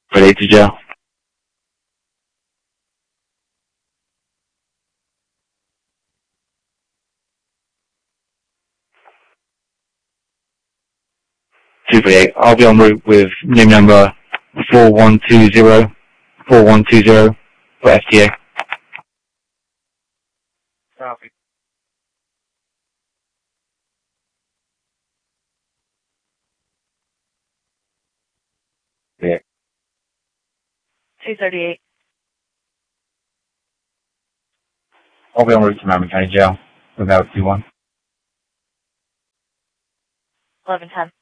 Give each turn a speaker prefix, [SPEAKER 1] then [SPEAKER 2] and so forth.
[SPEAKER 1] Ready to jail. Two for eight. I'll be en route with name number 4120 4120 for FTA.
[SPEAKER 2] Copy.
[SPEAKER 1] Yeah.
[SPEAKER 3] 238.
[SPEAKER 1] I'll be en route to Miami County Jail without 21.
[SPEAKER 3] 1110.